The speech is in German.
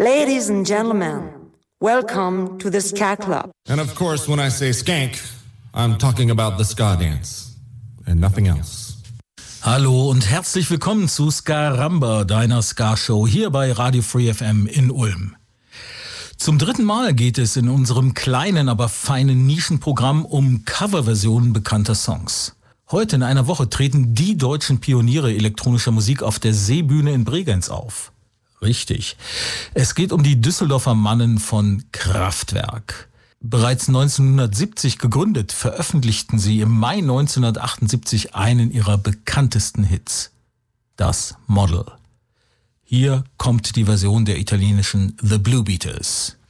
Ladies and gentlemen, welcome to the Ska Club. And of course, when I say skank, I'm talking about the ska dance and nothing else. Hallo und herzlich willkommen zu Skaramba, deiner Ska-Show hier bei Radio Free FM in Ulm. Zum dritten Mal geht es in unserem kleinen, aber feinen Nischenprogramm um Coverversionen bekannter Songs. Heute in einer Woche treten die deutschen Pioniere elektronischer Musik auf der Seebühne in Bregenz auf. Richtig. Es geht um die Düsseldorfer Mannen von Kraftwerk. Bereits 1970 gegründet, veröffentlichten sie im Mai 1978 einen ihrer bekanntesten Hits, das Model. Hier kommt die Version der italienischen The Blue Beaters.